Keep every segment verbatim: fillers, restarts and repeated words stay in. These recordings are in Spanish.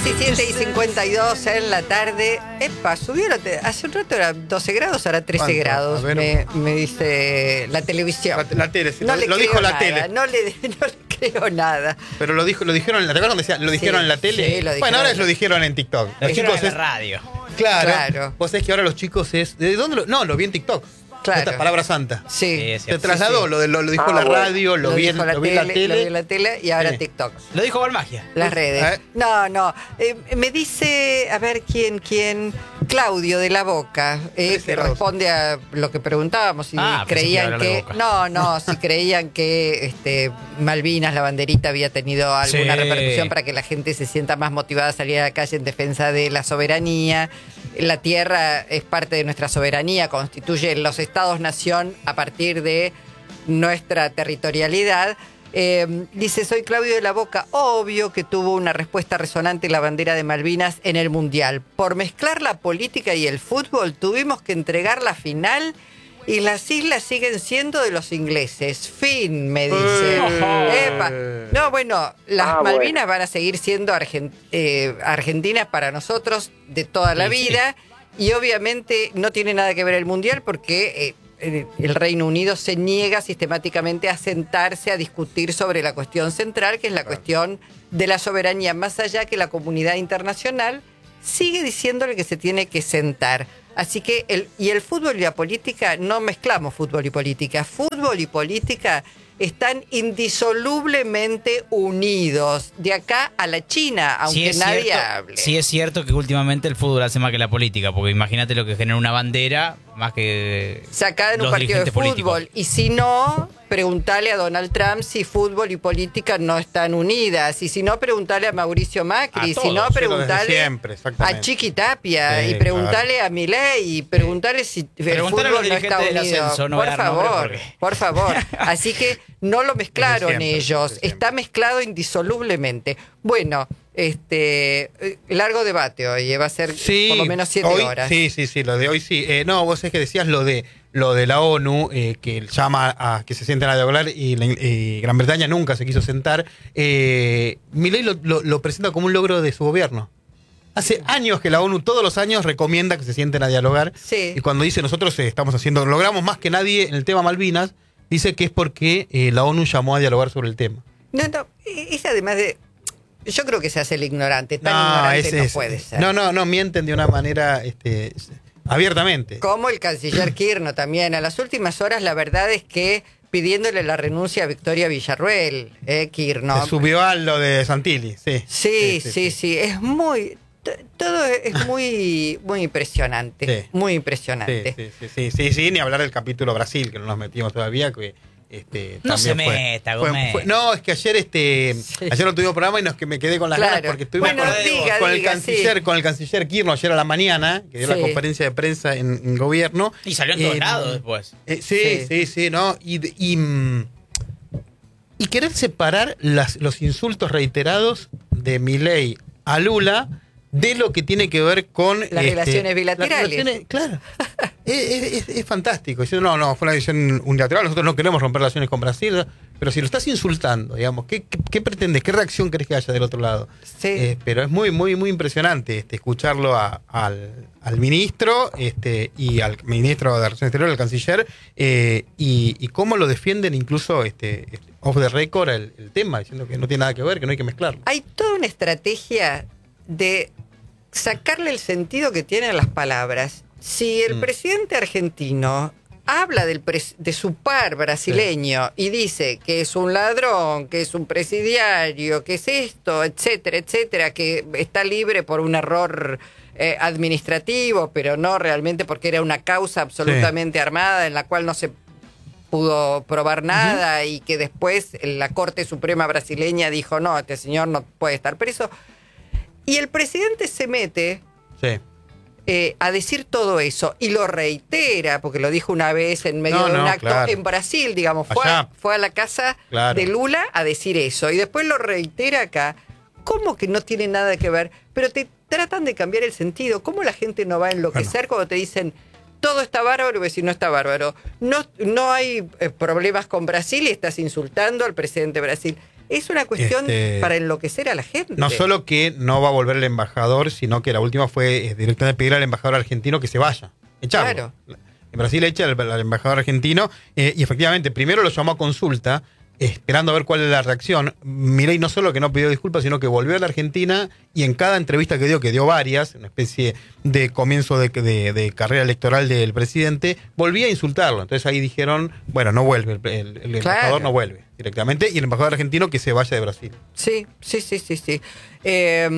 diecisiete y cincuenta y dos en la tarde. Epa, subió la te- hace un rato era doce grados, ahora trece ¿Cuánto? grados. A ver. Me, me dice la televisión. La, la tele, sí, No lo, le lo creo dijo la nada, tele. No le, no le creo nada. Pero lo dijo, lo dijeron, ¿te acuerdas cuando decía, lo dijeron Sí, en la tele? sí, lo dijeron Bueno, ahora en lo la- dijeron en TikTok. Lo Los dijeron chicos en es la radio. Claro. Claro. Vos sabés que ahora los chicos es. ¿De dónde lo.? No, lo vi en TikTok. Claro. Esta palabra santa. Sí. Sí, es Se cierto. trasladó, Sí, sí. Lo, de, lo, lo dijo Ah, la bueno. radio, lo, Lo vi, en, dijo la lo vi en la Lo tele. vi en la tele y ahora Sí. TikTok. Lo dijo Valmagia. Las redes. ¿Eh? No, no. Eh, me dice, a ver quién, quién. Claudio de la Boca, eh, trece que grados. responde a lo que preguntábamos, si Ah, pensé que iba a creían hablar de que, Boca. no, no, si creían que este, Malvinas, la banderita, había tenido alguna Sí. repercusión para que la gente se sienta más motivada a salir a la calle en defensa de la soberanía. La tierra es parte de nuestra soberanía, constituye los estados-nación a partir de nuestra territorialidad. Eh, dice, soy Claudio de la Boca. Obvio que tuvo una respuesta resonante la bandera de Malvinas en el Mundial. Por mezclar la política y el fútbol tuvimos que entregar la final y las islas siguen siendo de los ingleses. Fin, me dice. Eh. Epa. No, bueno, las Ah, Malvinas bueno. van a seguir siendo argen- eh, argentinas para nosotros de toda la Sí, sí. vida y obviamente no tiene nada que ver el Mundial porque... eh, el Reino Unido se niega sistemáticamente a sentarse a discutir sobre la cuestión central, que es la cuestión de la soberanía, más allá que la comunidad internacional sigue diciéndole que se tiene que sentar. Así que, el, y el fútbol y la política, no mezclamos fútbol y política. Fútbol y política están indisolublemente unidos, de acá a la China, aunque Sí es nadie cierto, hable. sí es cierto que últimamente el fútbol hace más que la política, porque imagínate lo que genera una bandera más que Sacada en un los partido de dirigentes fútbol. políticos. Y si no, preguntale a Donald Trump si fútbol y política no están unidas. Y si no, preguntale a Mauricio Macri. A Y si todos, no, sí, lo desde preguntale siempre, exactamente. a Chiqui Tapia. Sí, y preguntale a Milei. Y preguntale si el Preguntale a fútbol los no está dirigentes del unido. ascenso, no por voy a dar nombres favor, porque- por favor. Así que no lo mezclaron Desde siempre, ellos. desde siempre. Está mezclado indisolublemente. Bueno, este eh, largo debate hoy. eh, Va a ser Sí, por lo menos siete hoy- horas. Sí, sí, sí, lo de hoy sí. Eh, no, vos es que decías lo de lo de la ONU, eh, que llama a que se sienten a dialogar y, la- y Gran Bretaña nunca se quiso sentar. Eh, Milei lo, lo- lo presenta como un logro de su gobierno. Hace años que la ONU todos los años recomienda que se sienten a dialogar. Sí. Y cuando dice nosotros eh, estamos haciendo, logramos más que nadie en el tema Malvinas, dice que es porque eh, la ONU llamó a dialogar sobre el tema. No, no, es además de... Yo creo que se hace el ignorante, tan No, ignorante ese no es- puede ser. No, no, no, mienten de una manera este, abiertamente. Como el canciller Kirchner también. A las últimas horas la verdad es que pidiéndole la renuncia a Victoria Villarruel, eh, Kirchner. Se subió a lo de Santilli, sí. Sí, sí, sí, es muy... t- Todo es muy, muy impresionante, Sí. muy Sí, impresionante. sí, sí, sí, sí, sí, ni hablar del capítulo Brasil, que no nos metimos todavía, que este, No también se fue- meta, fue- Gómez. fue- No, es que ayer este Sí. ayer no tuvimos programa y no es que me quedé con las Claro. ganas porque estuvimos Bueno, con, diga, con el diga, canciller, sí. con el canciller Kirchner ayer a la mañana, que dio Sí. la conferencia de prensa en, en gobierno. Y salió en todos Eh, lados después. Eh, sí, Sí. sí, sí, ¿no? Y, de- y, mm, y querer separar las, los insultos reiterados de Milei a Lula de lo que tiene que ver con... Las relaciones bilaterales. las relaciones- claro. es, es- es- es fantástico. Diciendo, no, no, fue una decisión unilateral, nosotros no queremos romper relaciones con Brasil, pero si lo estás insultando, digamos, ¿qué, qué, qué pretendes? ¿Qué reacción crees que haya del otro lado? Sí. Eh, pero es muy, muy, muy impresionante este, escucharlo a- al, al ministro este, y al ministro de Relaciones Exteriores, al canciller, eh, y, y cómo lo defienden incluso este, este, off the record el, el tema, diciendo que no tiene nada que ver, que no hay que mezclarlo. Hay toda una estrategia de sacarle el sentido que tienen las palabras. Si el Mm. presidente argentino habla del pres- de su par brasileño y dice que es un ladrón, que es un presidiario, que es esto, etcétera, etcétera, que está libre por un error eh, administrativo, pero no realmente porque era una causa absolutamente armada en la cual no se pudo probar nada y que después la Corte Suprema brasileña dijo, no, este señor no puede estar preso. Y el presidente se mete Sí. eh, a decir todo eso y lo reitera, porque lo dijo una vez en medio No, de un no, acto claro. en Brasil, digamos, fue a, Allá. fue a la casa Claro. de Lula a decir eso y después lo reitera acá. ¿Cómo que no tiene nada que ver? Pero te tratan de cambiar el sentido. ¿Cómo la gente no va a enloquecer cuando te dicen todo está bárbaro y vos decís no está bárbaro? No, no hay eh, problemas con Brasil y estás insultando al presidente de Brasil. Es una cuestión Este, para enloquecer a la gente. No solo que no va a volver el embajador, sino que la última fue eh, directamente pedir al embajador argentino que se vaya. Echarlo. Claro. En Brasil echa al, al embajador argentino eh, y efectivamente primero lo llamó a consulta, eh, esperando a ver cuál es la reacción. Milei no solo que no pidió disculpas, sino que volvió a la Argentina y en cada entrevista que dio, que dio varias, una especie de comienzo de, de, de carrera electoral del presidente, volvía a insultarlo. Entonces ahí dijeron, bueno, no vuelve, el, el, el embajador Claro. no vuelve directamente y el embajador argentino que se vaya de Brasil. Sí, sí, sí, sí, sí. Eh,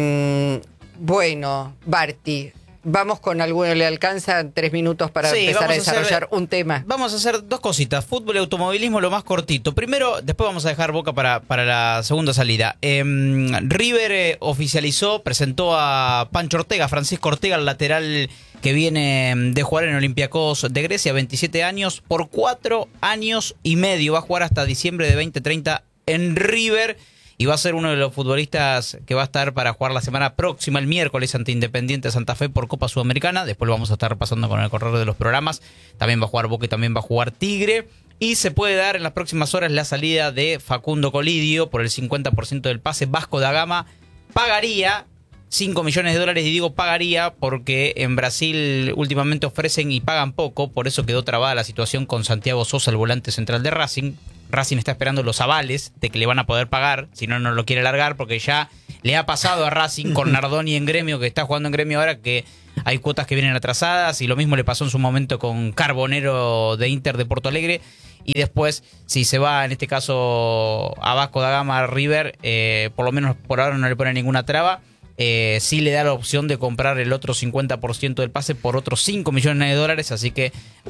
mm, bueno, Barty, vamos con alguno, le alcanzan tres minutos para Sí, empezar a vamos a hacer- desarrollar un tema. Vamos a hacer dos cositas. Fútbol y automovilismo, lo más cortito. Primero, después vamos a dejar Boca para, para la segunda salida. Eh, River eh, oficializó, presentó a Pancho Ortega, Francisco Ortega, el lateral que viene de jugar en Olympiacos de Grecia, veintisiete años, por cuatro años y medio. Va a jugar hasta diciembre de veinte treinta en River. Y va a ser uno de los futbolistas que va a estar para jugar la semana próxima, el miércoles, ante Independiente Santa Fe por Copa Sudamericana. Después lo vamos a estar repasando con el correr de los programas. También va a jugar Boca y también va a jugar Tigre. Y se puede dar en las próximas horas la salida de Facundo Colidio por el cincuenta por ciento del pase. Vasco da Gama pagaría cinco millones de dólares, y digo pagaría porque en Brasil últimamente ofrecen y pagan poco. Por eso quedó trabada la situación con Santiago Sosa, el volante central de Racing. Racing está esperando los avales de que le van a poder pagar, si no, no lo quiere largar, porque ya le ha pasado a Racing con Nardoni en Gremio, que está jugando en Gremio ahora, que hay cuotas que vienen atrasadas, y lo mismo le pasó en su momento con Carbonero de Inter de Porto Alegre. Y después, si se va, en este caso, a Vasco da Gama, a River, eh, por lo menos por ahora no le pone ninguna traba. Eh, sí le da la opción de comprar el otro cincuenta por ciento del pase por otros cinco millones de dólares, así que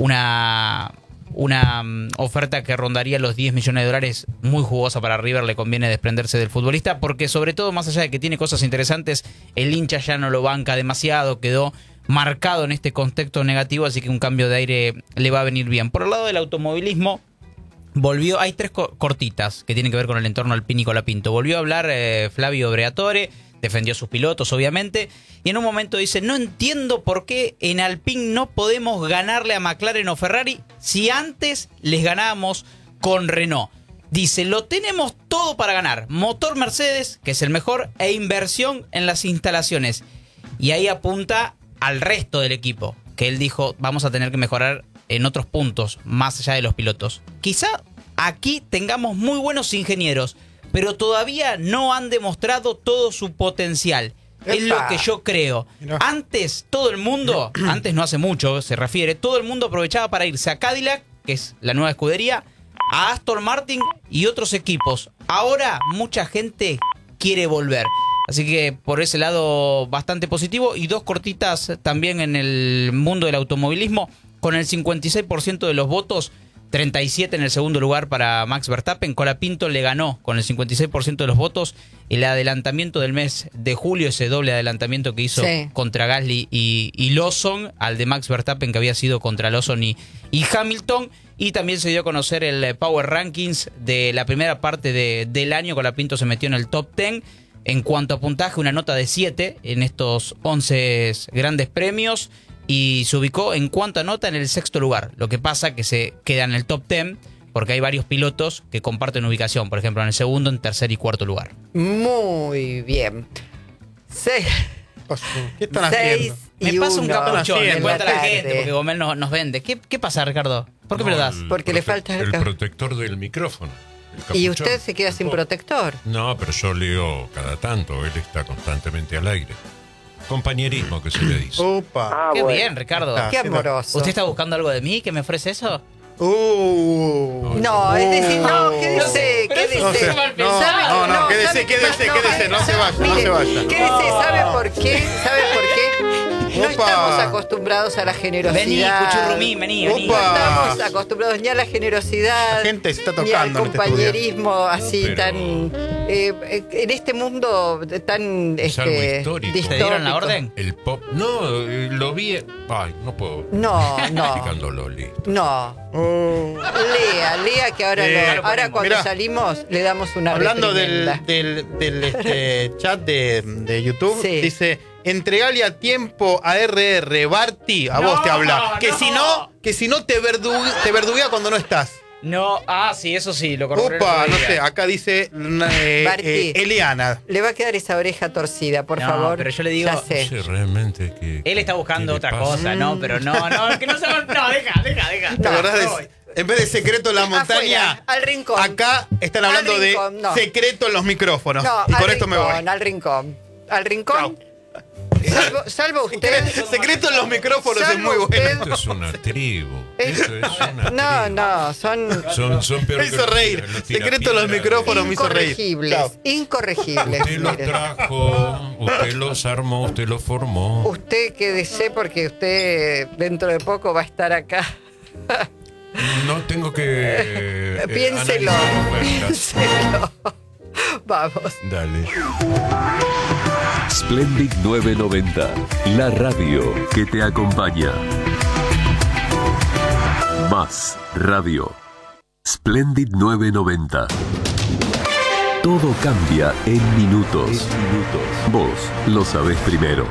una... Una um, oferta que rondaría los diez millones de dólares, muy jugosa para River. Le conviene desprenderse del futbolista porque, sobre todo, más allá de que tiene cosas interesantes, el hincha ya no lo banca demasiado, quedó marcado en este contexto negativo, así que un cambio de aire le va a venir bien. Por el lado del automovilismo, volvió, hay tres co- cortitas que tienen que ver con el entorno Alpine y Colapinto. Volvió a hablar eh, Flavio Briatore, defendió a sus pilotos, obviamente, y en un momento dice, no entiendo por qué en Alpine no podemos ganarle a McLaren o Ferrari si antes les ganábamos con Renault. Dice, lo tenemos todo para ganar, motor Mercedes, que es el mejor, e inversión en las instalaciones. Y ahí apunta al resto del equipo, que él dijo, vamos a tener que mejorar en otros puntos, más allá de los pilotos. Quizá aquí tengamos muy buenos ingenieros, pero todavía no han demostrado todo su potencial. ¡Epa! Es lo que yo creo. Mirá. Antes todo el mundo, antes no hace mucho se refiere, todo el mundo aprovechaba para irse a Cadillac, que es la nueva escudería, a Aston Martin y otros equipos. Ahora mucha gente quiere volver. Así que por ese lado bastante positivo. Y dos cortitas también en el mundo del automovilismo. Con el cincuenta y seis por ciento de los votos, treinta y siete en el segundo lugar para Max Verstappen. Colapinto le ganó con el cincuenta y seis por ciento de los votos el adelantamiento del mes de julio, ese doble adelantamiento que hizo Sí. contra Gasly y, y Lawson, al de Max Verstappen que había sido contra Lawson y, y Hamilton. Y también se dio a conocer el Power Rankings de la primera parte de, del año. Colapinto se metió en el top diez. En cuanto a puntaje, una nota de siete en estos once grandes premios. Y se ubicó en cuanto a nota en el sexto lugar. Lo que pasa que se queda en el top diez porque hay varios pilotos que comparten ubicación. Por ejemplo, en el segundo, en tercer y cuarto lugar. Muy bien. Seis, ¿Qué están seis haciendo? y Me pasa un uno capuchón, en le la cuenta a la tarde. gente, porque Gomel nos, nos vende. ¿Qué, ¿Qué pasa, Ricardo? ¿Por qué me lo das? el Porque le prote- falta el el ca- protector del micrófono. el Y capuchón. usted se queda sin Oh. protector. No, pero yo leo cada tanto, él está constantemente al aire. Compañerismo que se le dice. Opa. Qué bien, Ricardo. Ah, Qué sí, amoroso. ¿Usted está buscando algo de mí que me ofrece eso? Uh. No, es decir, no, quédese, Pero eso quédese. es mal No, pensado. no, no, quédese, ¿sabe qué quédese, pasa? quédese, no se vaya, no mire, se vaya. Quédese, ¿sabe por qué? ¿Sabe por qué? No Opa. estamos acostumbrados a la generosidad. Vení, Cuchurrumí, vení, vení. No Opa. estamos acostumbrados ni a la generosidad, La gente se está ni al tocando en este compañerismo así Pero- tan... eh, eh, en este mundo tan... Es algo este, histórico. ¿Te dieron la distópico. orden? El pop. No, eh, lo vi. Ay, no puedo. No, no, Explicándolo, listo. no. Uh. Lea, lea que ahora, Eh, lo- ahora cuando mirá. salimos le damos una Hablando del, reprimenda. del, del, este, chat de, de YouTube, Sí. dice, entregale a tiempo a R R, Barty, a No, vos te habla. Que no. si no, que si no te, verdu te verduguea cuando no estás. No, ah, sí, eso sí, lo corroboré. Opa, el no otro día. sé, acá dice eh, Barty. eh, Eliana. Le va a quedar esa oreja torcida, por No, favor. pero yo le digo- Ya No sé. sé realmente que. Él está buscando ¿qué le otra pasa? cosa, ¿no? Pero no, no, que no se va. No, deja, deja, deja. ¿Te No, acordás de- no voy. en vez de secreto en la montaña, Afuera, al rincón. acá están hablando Al rincón, de no. secreto en los micrófonos. No, y al con esto me voy. rincón, al rincón. Al rincón. Salvo, salvo usted. Secreto en los micrófonos es Salvo muy bueno. usted. Esto es una tribu. Es- Esto es una No, tribu. no, son Son, son peor Me que hizo los reír. tira- los Secreto en los tirapiedras. micrófonos me hizo reír. incorregibles. Chao. Incorregibles. Usted los mire. trajo, usted los armó, usted los formó. Usted quédese porque usted dentro de poco va a estar acá. No tengo que. eh, Piénselo. analizar ofertas. Piénselo. Vamos. Dale. Splendid novecientos noventa, la radio que te acompaña. Más radio. Splendid novecientos noventa. Todo cambia en minutos. Vos lo sabés primero.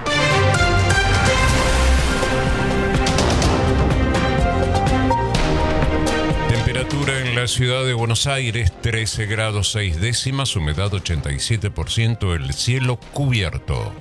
Temperatura en la ciudad de Buenos Aires, trece grados seis décimas, humedad ochenta y siete por ciento, el cielo cubierto.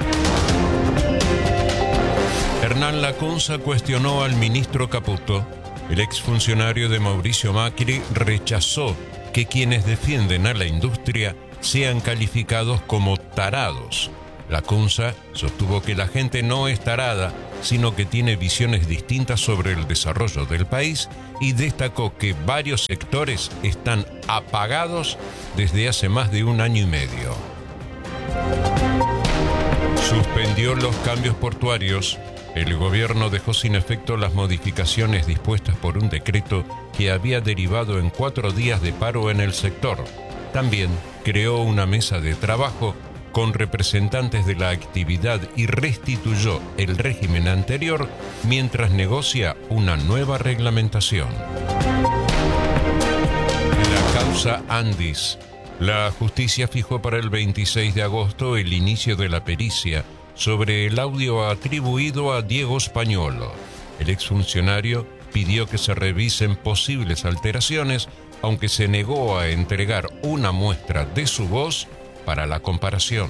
Hernán Lacunza cuestionó al ministro Caputo. El exfuncionario de Mauricio Macri rechazó que quienes defienden a la industria sean calificados como tarados. Lacunza sostuvo que la gente no es tarada, sino que tiene visiones distintas sobre el desarrollo del país y destacó que varios sectores están apagados desde hace más de un año y medio. Suspendió los cambios portuarios. El gobierno dejó sin efecto las modificaciones dispuestas por un decreto que había derivado en cuatro días de paro en el sector. También creó una mesa de trabajo con representantes de la actividad y restituyó el régimen anterior mientras negocia una nueva reglamentación. La causa Andis. La justicia fijó para el veintiséis de agosto el inicio de la pericia sobre el audio atribuido a Diego Spagnolo. El exfuncionario pidió que se revisen posibles alteraciones, aunque se negó a entregar una muestra de su voz para la comparación.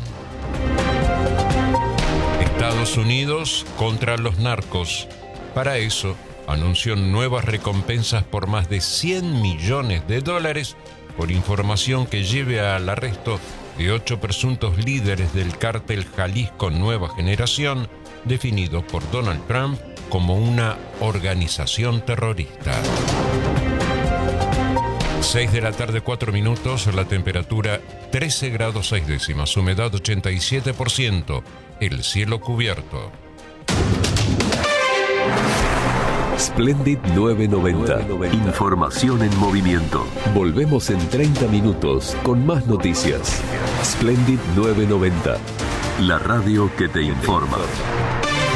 Estados Unidos contra los narcos. Para eso, anunció nuevas recompensas por más de cien millones de dólares por información que lleve al arresto de ocho presuntos líderes del cártel Jalisco Nueva Generación, definido por Donald Trump como una organización terrorista. seis de la tarde, cuatro minutos, la temperatura trece grados seis décimas, humedad ochenta y siete por ciento, el cielo cubierto. Splendid novecientos noventa. Información en movimiento. Volvemos en treinta minutos con más noticias. Splendid novecientos noventa. La radio que te informa.